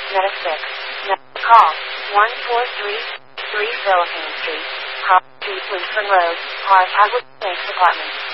Meta 6. Call 1433 Philippine Street. Call 2 Winston Road, Hartwood Bank Department.